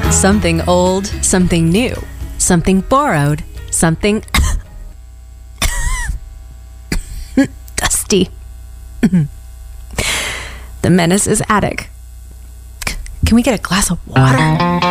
Something old, something new, something borrowed, something dusty. The menace is attic. Can we get a glass of water?